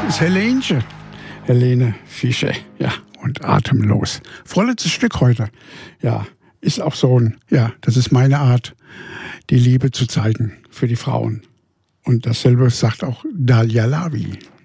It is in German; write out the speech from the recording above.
ist Helene Fischer, ja, und Atemlos. Vorletztes Stück heute, ja, ist auch so das ist meine Art, die Liebe zu zeigen für die Frauen. Und dasselbe sagt auch Dalia Lavi.